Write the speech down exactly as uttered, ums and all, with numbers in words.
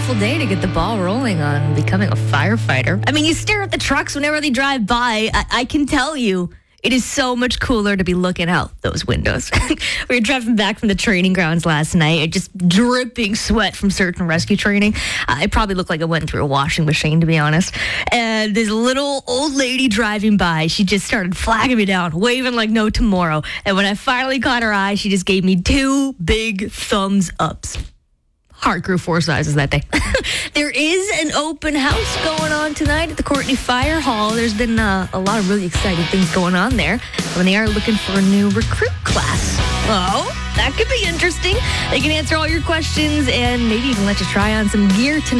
beautiful day to get the ball rolling on becoming a firefighter. I mean, you stare at the trucks whenever they drive by. I, I can tell you, it is so much cooler to be looking out those windows. We were driving back from the training grounds last night, just dripping sweat from search and rescue training. Uh, I probably looked like I went through a washing machine, to be honest. And this little old lady driving by, she just started flagging me down, waving like no tomorrow. And when I finally caught her eye, she just gave me two big thumbs ups. Heart grew four sizes that day. There is an open house going on tonight at the Courtenay Fire Hall. There's been uh, a lot of really exciting things going on there when they are looking for a new recruit class. Oh, that could be interesting. They can answer all your questions and maybe even let you try on some gear tonight.